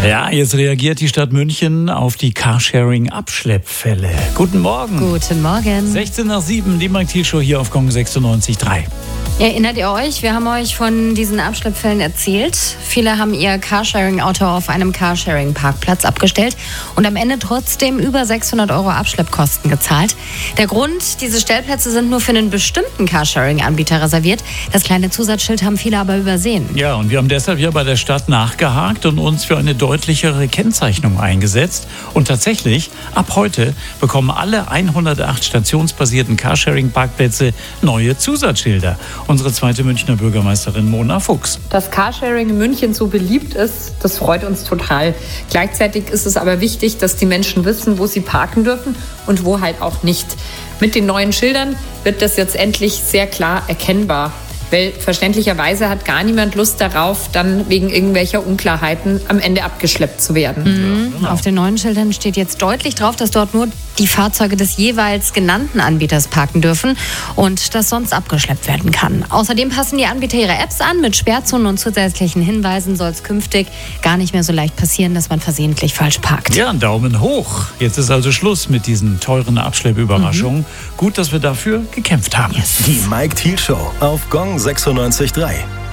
Ja, jetzt reagiert die Stadt München auf die Carsharing-Abschleppfälle. Guten Morgen. Guten Morgen. 16 nach 7, die Mike Thiel Show hier auf Gong 96.3. Erinnert ihr euch? Wir haben euch von diesen Abschleppfällen erzählt. Viele haben ihr Carsharing-Auto auf einem Carsharing-Parkplatz abgestellt und am Ende trotzdem über 600 € Abschleppkosten gezahlt. Der Grund, diese Stellplätze sind nur für einen bestimmten Carsharing-Anbieter reserviert. Das kleine Zusatzschild haben viele aber übersehen. Ja, und wir haben deshalb hier bei der Stadt nachgehakt und uns für eine deutlichere Kennzeichnung eingesetzt. Und tatsächlich, ab heute bekommen alle 108 stationsbasierten Carsharing-Parkplätze neue Zusatzschilder. Unsere zweite Münchner Bürgermeisterin Mona Fuchs. Dass Carsharing in München so beliebt ist, das freut uns total. Gleichzeitig ist es aber wichtig, dass die Menschen wissen, wo sie parken dürfen und wo halt auch nicht. Mit den neuen Schildern wird das jetzt endlich sehr klar erkennbar. Weil verständlicherweise hat gar niemand Lust darauf, dann wegen irgendwelcher Unklarheiten am Ende abgeschleppt zu werden. Ja, genau. Auf den neuen Schildern steht jetzt deutlich drauf, dass dort nur die Fahrzeuge des jeweils genannten Anbieters parken dürfen und dass sonst abgeschleppt werden kann. Außerdem passen die Anbieter ihre Apps an. Mit Sperrzonen und zusätzlichen Hinweisen soll es künftig gar nicht mehr so leicht passieren, dass man versehentlich falsch parkt. Ja, einen Daumen hoch. Jetzt ist also Schluss mit diesen teuren Abschleppüberraschungen. Gut, dass wir dafür gekämpft haben. Die Mike Thiel Show auf Gong 96.3.